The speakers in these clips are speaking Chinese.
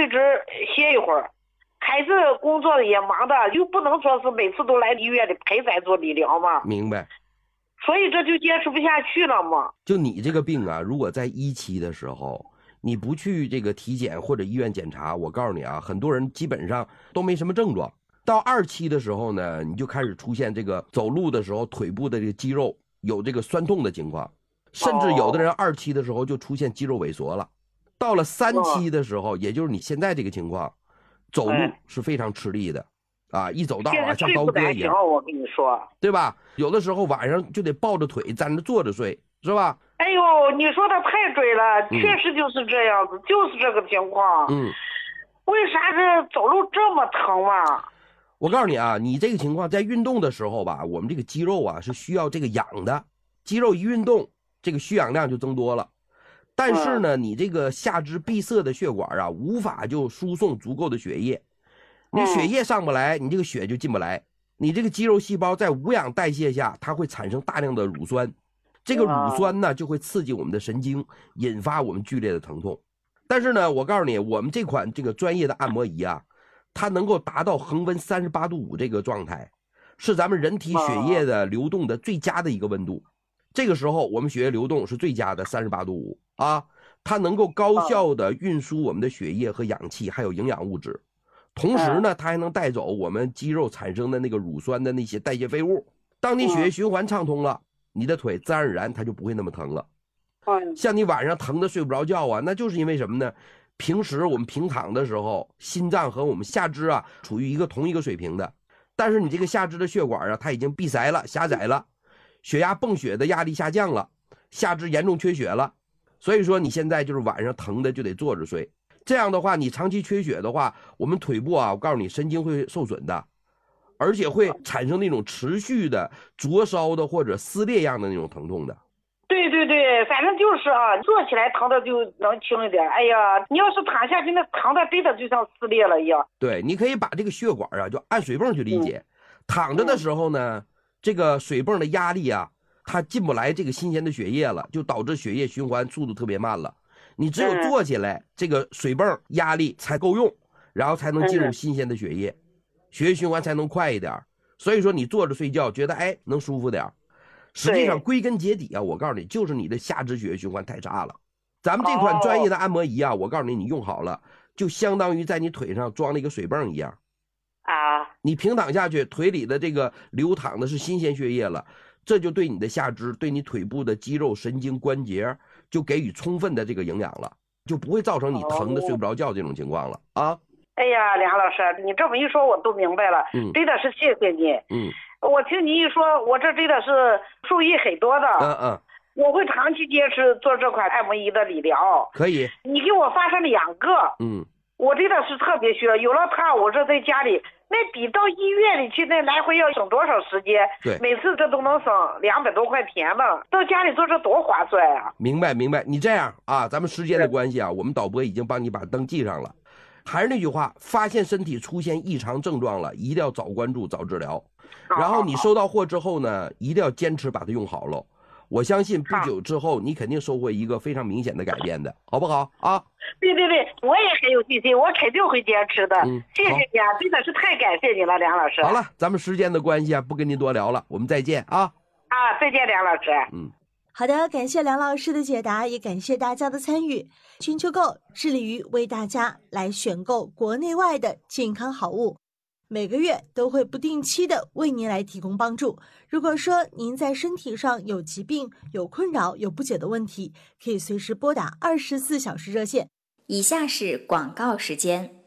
位置歇一会儿。孩子工作也忙的，又不能说是每次都来医院里陪咱做理疗嘛。 明白。 所以这就坚持不下去了嘛。 就你这个病啊，如果在1期的时候，你不去这个体检或者医院检查，我告诉你啊，很多人基本上都没什么症状。到2期的时候呢，你就开始出现这个走路的时候腿部的这个肌肉有这个酸痛的情况，甚至有的人2期的时候就出现肌肉萎缩了。到了3期的时候，也就是你现在这个情况，走路是非常吃力的。啊，一走道啊，像刀割一样。 我跟你说， 对吧？有的时候晚上就得抱着腿站着坐着睡，是吧？ 哎呦，你说的太对了，确实就是这样子，就是这个情况。为啥是走路这么疼嘛？ 我告诉你啊，你这个情况在运动的时候吧，我们这个肌肉啊是需要这个氧的，肌肉一运动，这个需氧量就增多了。但是呢，你这个下肢闭塞的血管啊，无法就输送足够的血液。你血液上不来，你这个血就进不来。你这个肌肉细胞在无氧代谢下，它会产生大量的乳酸，这个乳酸呢就会刺激我们的神经，引发我们剧烈的疼痛。但是呢，我告诉你，我们这款这个专业的按摩仪啊，它能够达到恒温38度5这个状态，是咱们人体血液的流动的最佳的一个温度。这个时候我们血液流动是最佳的38度5啊，它能够高效的运输我们的血液和氧气还有营养物质。同时呢，它还能带走我们肌肉产生的那个乳酸的那些代谢废物。当你血液循环畅通了，你的腿自然而然它就不会那么疼了。像你晚上疼的睡不着觉啊，那就是因为什么呢？平时我们平躺的时候，心脏和我们下肢啊处于同一个水平的，但是你这个下肢的血管啊，它已经闭塞了、狭窄了，血压泵血的压力下降了，下肢严重缺血了。所以说你现在就是晚上疼的就得坐着睡。这样的话，你长期缺血的话，我们腿部啊，我告诉你，神经会受损的，而且会产生那种持续的灼烧的或者撕裂样的那种疼痛的。 对对对，反正就是啊，坐起来疼的就能轻一点。哎呀，你要是躺下去，那疼的真的就像撕裂了一样。 对，你可以把这个血管啊，就按水泵去理解。躺着的时候呢，这个水泵的压力啊，它进不来这个新鲜的血液了，就导致血液循环速度特别慢了。你只有坐起来，这个水泵压力才够用，然后才能进入新鲜的血液，血液循环才能快一点。所以说你坐着睡觉觉得能舒服点。实际上归根结底啊，我告诉你，就是你的下肢血液循环太差了。咱们这款专业的按摩仪啊，我告诉你，你用好了，就相当于在你腿上装了一个水泵一样啊。 你平躺下去，腿里的这个流淌的是新鲜血液了，这就对你的下肢、对你腿部的肌肉、神经、关节就给予充分的这个营养了，就不会造成你疼的睡不着觉这种情况了啊。 哎呀，梁老师，你这么一说我都明白了，真的是谢谢你。我听你一说，我这真的是受益很多的。我会长期坚持做这款按摩仪的理疗。 可以， 你给我发上2个。我真的是特别需要，有了它，我这在家里那比到医院里去那来回要省多少时间？ 对， 每次这都能省200多块钱呢，到家里做这多划算啊！ 明白。你这样啊，咱们时间的关系啊，我们导播已经帮你把灯记上了。还是那句话，发现身体出现异常症状了，一定要早关注、早治疗。然后你收到货之后呢，一定要坚持把它用好了。我相信不久之后，你肯定收获一个非常明显的改变的，好不好啊？ 对，我也很有信心，我肯定会坚持的。谢谢你啊，真的是太感谢你了，梁老师。 好了，咱们时间的关系啊，不跟您多聊了，我们再见啊！ 再见，梁老师。 好的，感谢梁老师的解答，也感谢大家的参与。全球购致力于为大家来选购国内外的健康好物，每个月都会不定期的为您来提供帮助。如果说您在身体上有疾病、有困扰、有不解的问题，可以随时拨打24小时热线。 以下是广告时间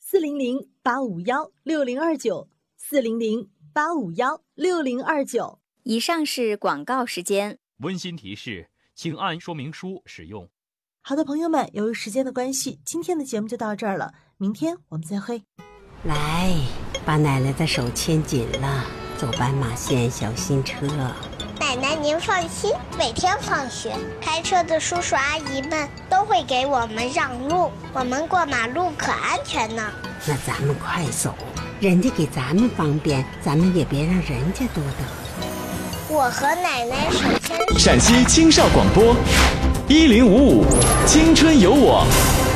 ：400-851-6029 400-851-6029。 以上是广告时间。 温馨提示，请按说明书使用。 好的，朋友们，由于时间的关系，今天的节目就到这儿了，明天我们再会。 来，把奶奶的手牵紧了，走斑马线小心车。 奶奶您放心，每天放学开车的叔叔阿姨们都会给我们让路，我们过马路可安全呢。 那咱们快走，人家给咱们方便，咱们也别让人家多等。 我和奶奶手牵手。 陕西青少广播1055青春有我。